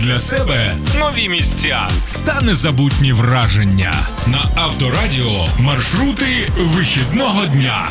для себе нові місця та незабутні враження. На Авторадіо маршрути вихідного дня.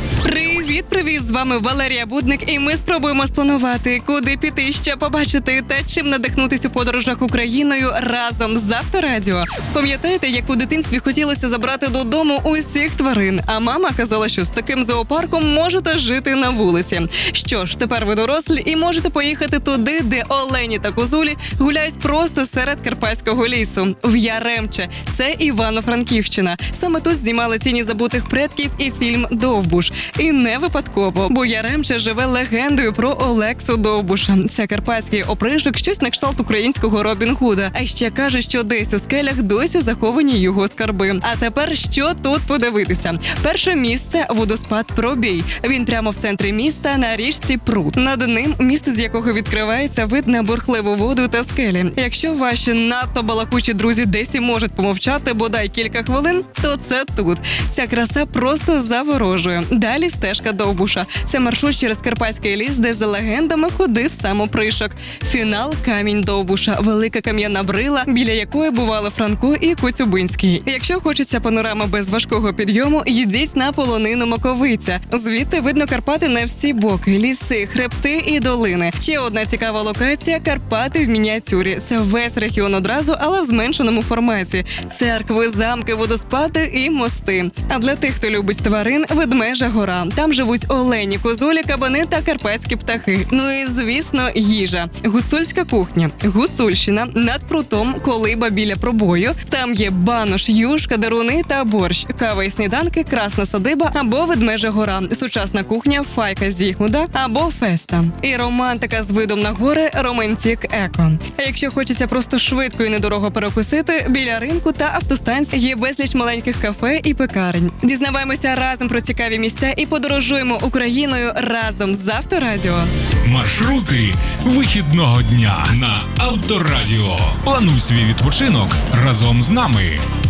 Привіт! З вами Валерія Будник, і ми спробуємо спланувати, куди піти, що побачити та чим надихнутись у подорожах Україною разом з Авторадіо. Пам'ятаєте, як у дитинстві хотілося забрати додому усіх тварин, а мама казала, що з таким зоопарком можете жити на вулиці. Що ж, тепер ви дорослі і можете поїхати туди, де олені та козулі гуляють просто серед Карпатського лісу. В Яремче. Це Івано-Франківщина. Саме тут знімали «Тіні забутих предків» і фільм «Довбуш». І не випадково, бо Яремче живе легендою про Олексу Довбуша. Це карпатський опришок, щось на кшталт українського Робін Гуда. А ще кажуть, що десь у скелях досі заховані його скарби. А тепер що тут подивитися? Перше місце – водоспад Пробій. Він прямо в центрі міста на річці Прут. Над ним місце, з якого відкривається вид на бурхливу воду та скелі. Якщо ваші надто балакучі друзі десь і можуть помовчати бодай кілька хвилин, то це тут. Ця краса просто заворожує. Далі стежка Довбуша. Це маршрут через Карпатський ліс, де за легендами ходив сам опришок. Фінал – камінь Довбуша. Велика кам'яна брила, біля якої бували Франко і Коцюбинський. Якщо хочеться панорами без важкого підйому, їдіть на полонину Маковиця. Звідти видно Карпати на всі боки. Ліси, хребти і долини. Ще одна цікава локація – Карпати в мініатюрі. Це весь регіон одразу, але в зменшеному форматі. Церкви, замки, водоспади і мости. А для тих, хто любить тварин – Ведмежа гора. Там живуть олені, козулі, кабани та карпатські птахи. Ну і, звісно, їжа. Гуцульська кухня. Гуцульщина. Над прутом колиба біля пробою. Там є банош, юшка, деруни та борщ. Кава і сніданки, красна садиба або Ведмежа гора. Сучасна кухня, файка Зігмунда або феста. І романтика з видом на гори – романтік еко. А якщо хочеться просто швидко і недорого перекусити, біля ринку та автостанції є безліч маленьких кафе і пекарень. Дізнаваємося разом про цікаві місця і подорожуємо Україною разом з Авторадіо. Маршрути вихідного дня на Авторадіо. Плануй свій відпочинок разом з нами.